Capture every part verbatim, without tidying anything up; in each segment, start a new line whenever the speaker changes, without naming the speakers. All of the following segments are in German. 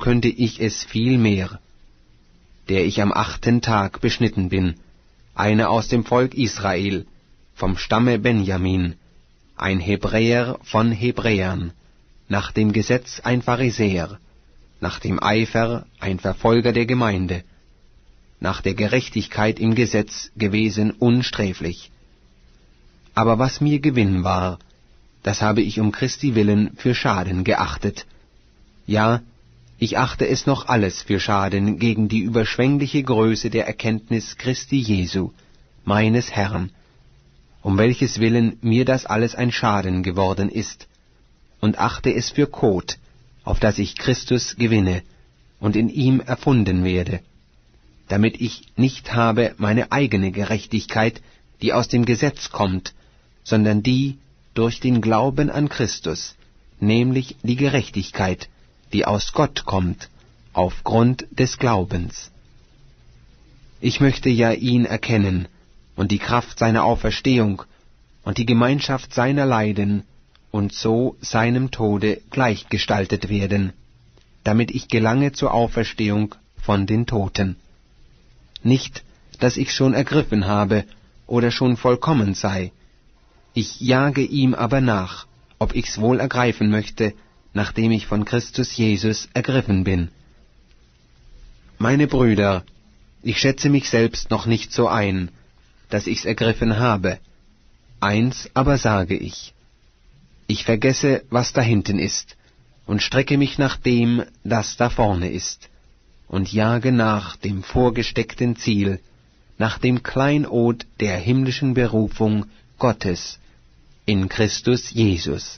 könnte ich es viel mehr, der ich am achten Tag beschnitten bin, einer aus dem Volk Israel, vom Stamme Benjamin, ein Hebräer von Hebräern, nach dem Gesetz ein Pharisäer, nach dem Eifer ein Verfolger der Gemeinde, nach der Gerechtigkeit im Gesetz gewesen unsträflich. Aber was mir Gewinn war, das habe ich um Christi willen für Schaden geachtet. Ja, ich achte es noch alles für Schaden gegen die überschwängliche Größe der Erkenntnis Christi Jesu, meines Herrn, um welches Willen mir das alles ein Schaden geworden ist, und achte es für Kot, auf dass ich Christus gewinne und in ihm erfunden werde, damit ich nicht habe meine eigene Gerechtigkeit, die aus dem Gesetz kommt, sondern die durch den Glauben an Christus, nämlich die Gerechtigkeit, die aus Gott kommt, aufgrund des Glaubens. Ich möchte ja ihn erkennen und die Kraft seiner Auferstehung und die Gemeinschaft seiner Leiden und so seinem Tode gleichgestaltet werden, damit ich gelange zur Auferstehung von den Toten. Nicht, dass ich schon ergriffen habe oder schon vollkommen sei, ich jage ihm aber nach, ob ich's wohl ergreifen möchte, nachdem ich von Christus Jesus ergriffen bin. Meine Brüder, ich schätze mich selbst noch nicht so ein, dass ich's ergriffen habe. Eins aber sage ich: Ich vergesse, was da hinten ist, und strecke mich nach dem, das da vorne ist, und jage nach dem vorgesteckten Ziel, nach dem Kleinod der himmlischen Berufung Gottes in Christus Jesus.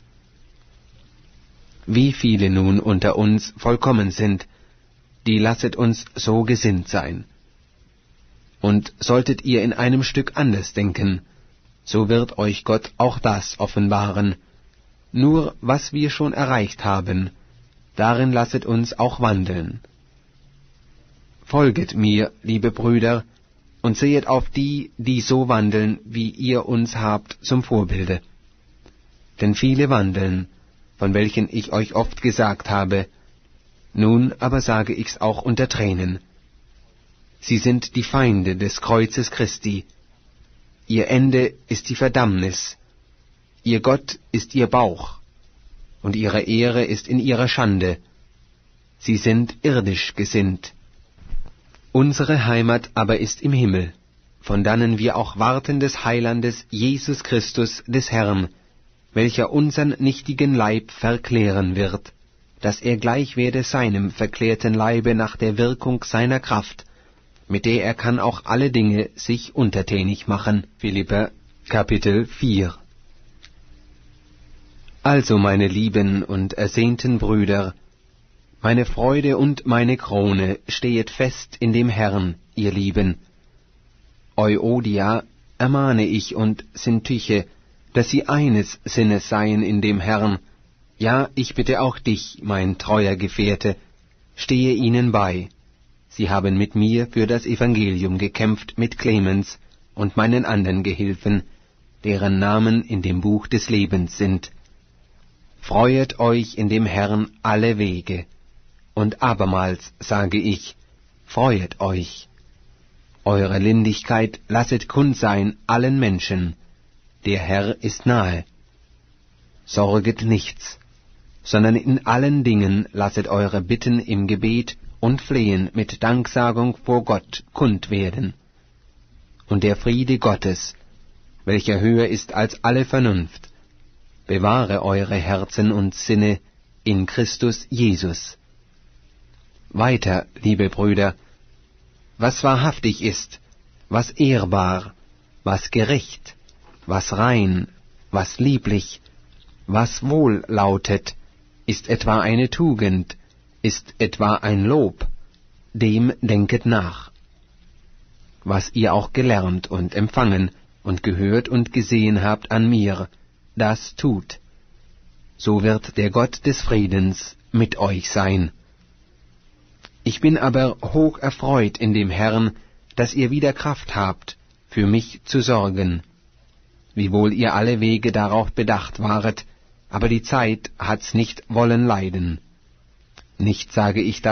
Wie viele nun unter uns vollkommen sind, die lasset uns so gesinnt sein. Und solltet ihr in einem Stück anders denken, so wird euch Gott auch das offenbaren. Nur was wir schon erreicht haben, darin lasset uns auch wandeln. Folget mir, liebe Brüder, und sehet auf die, die so wandeln, wie ihr uns habt, zum Vorbilde. Denn viele wandeln, von welchen ich euch oft gesagt habe, nun aber sage ich's auch unter Tränen. Sie sind die Feinde des Kreuzes Christi. Ihr Ende ist die Verdammnis, ihr Gott ist ihr Bauch, und ihre Ehre ist in ihrer Schande. Sie sind irdisch gesinnt. Unsere Heimat aber ist im Himmel, von dannen wir auch warten des Heilandes Jesus Christus des Herrn, welcher unsern nichtigen Leib verklären wird, dass er gleich werde seinem verklärten Leibe nach der Wirkung seiner Kraft, mit der er kann auch alle Dinge sich untertänig machen. Philipper, Kapitel vier. Also, meine lieben und ersehnten Brüder, meine Freude und meine Krone stehet fest in dem Herrn, ihr Lieben. Euodia ermahne ich und Syntyche, dass sie eines Sinnes seien in dem Herrn. Ja, ich bitte auch dich, mein treuer Gefährte, stehe ihnen bei. Sie haben mit mir für das Evangelium gekämpft mit Clemens und meinen anderen Gehilfen, deren Namen in dem Buch des Lebens sind. Freuet euch in dem Herrn alle Wege. Und abermals sage ich, freuet euch. Eure Lindigkeit lasset kund sein allen Menschen. Der Herr ist nahe. Sorget nichts, sondern in allen Dingen lasset eure Bitten im Gebet und Flehen mit Danksagung vor Gott kund werden. Und der Friede Gottes, welcher höher ist als alle Vernunft, bewahre eure Herzen und Sinne in Christus Jesus. Weiter, liebe Brüder, was wahrhaftig ist, was ehrbar, was gerecht, was rein, was lieblich, was wohl lautet, ist etwa eine Tugend, ist etwa ein Lob, dem denket nach. Was ihr auch gelernt und empfangen und gehört und gesehen habt an mir, das tut. So wird der Gott des Friedens mit euch sein. Ich bin aber hoch erfreut in dem Herrn, dass ihr wieder Kraft habt, für mich zu sorgen. Wiewohl ihr alle Wege darauf bedacht waret, aber die Zeit hat's nicht wollen leiden. Nicht sage ich